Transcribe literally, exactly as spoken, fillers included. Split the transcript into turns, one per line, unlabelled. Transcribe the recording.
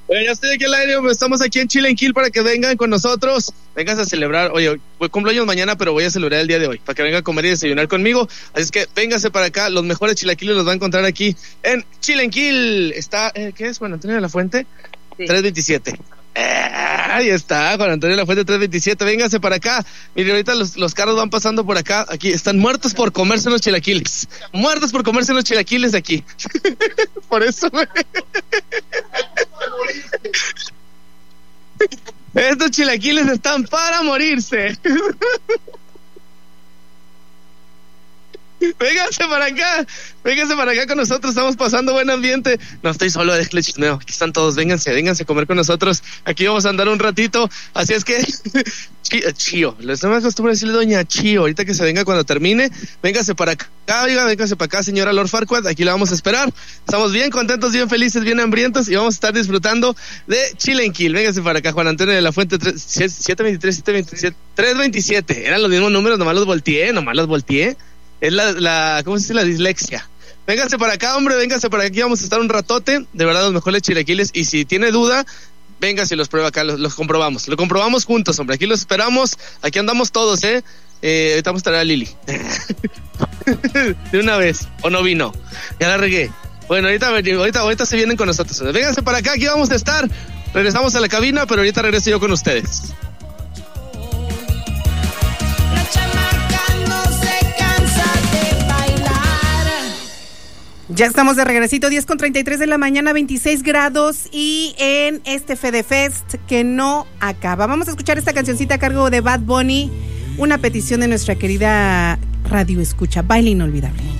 Oye, ya estoy aquí al aire, estamos aquí en Chilenquil para que vengan con nosotros. Vengas a celebrar, oye, cumplo años mañana, pero voy a celebrar el día de hoy, para que vengan a comer y desayunar conmigo. Así es que véngase para acá, los mejores chilaquiles los va a encontrar aquí en Chilenquil. Está, eh, ¿qué es? Juan Antonio de la Fuente, sí. tres veintisiete. Eh, ahí está, Juan Antonio de la Fuente, tres veintisiete. Véngase para acá. Mire, ahorita los, los carros van pasando por acá. Aquí están muertos por comerse unos chilaquiles. Muertos por comerse unos chilaquiles de aquí. Por eso, güey. Estos chilaquiles están para morirse. Vénganse para acá, vénganse para acá con nosotros, estamos pasando buen ambiente. No estoy solo, déjale chismeo, aquí están todos, vénganse, vénganse a comer con nosotros. Aquí vamos a andar un ratito, así es que Chío, les tengo costumbre decirle doña Chío, ahorita que se venga cuando termine, véngase para acá, oiga, véngase para acá, señora Lord Farquaad, aquí la vamos a esperar. Estamos bien contentos, bien felices, bien hambrientos y vamos a estar disfrutando de Chilenquil. Véngase para acá, Juan Antonio de la Fuente, siete veintitrés, siete veintisiete, tres veintisiete, eran los mismos números, nomás los volteé, nomás los volteé. Es la, la, ¿cómo se dice? La dislexia. Véngase para acá, hombre, véngase para aquí, vamos a estar un ratote, de verdad los mejores chilaquiles, y si tiene duda, véngase y los prueba acá, los, los comprobamos, lo comprobamos juntos, hombre, aquí los esperamos, aquí andamos todos, eh, eh ahorita vamos a traer a Lili, de una vez, o no vino, ya la regué, bueno, ahorita, ahorita, ahorita se vienen con nosotros, véngase para acá, aquí vamos a estar, regresamos a la cabina, pero ahorita regreso yo con ustedes.
Ya estamos de regresito, diez con treinta y tres de la mañana, veintiséis grados y en este FedeFest que no acaba. Vamos a escuchar esta cancioncita a cargo de Bad Bunny, una petición de nuestra querida Radio Escucha, Baile Inolvidable.